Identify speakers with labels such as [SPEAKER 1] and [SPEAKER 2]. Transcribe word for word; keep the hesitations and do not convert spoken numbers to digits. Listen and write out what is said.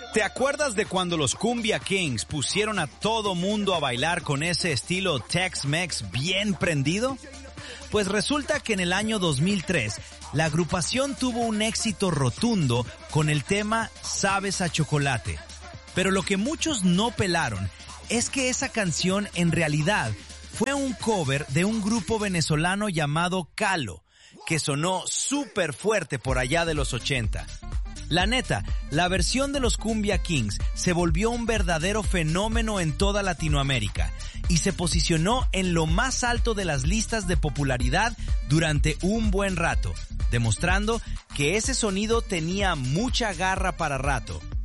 [SPEAKER 1] ¿Te acuerdas de cuando los Cumbia Kings pusieron a todo mundo a bailar con ese estilo Tex-Mex bien prendido? Pues resulta que en el año dos mil tres, la agrupación tuvo un éxito rotundo con el tema Sabes a Chocolate. Pero lo que muchos no pelaron es que esa canción en realidad fue un cover de un grupo venezolano llamado Calo, que sonó súper fuerte por allá de los ochenta. La neta, la versión de los Cumbia Kings se volvió un verdadero fenómeno en toda Latinoamérica y se posicionó en lo más alto de las listas de popularidad durante un buen rato, demostrando que ese sonido tenía mucha garra para rato.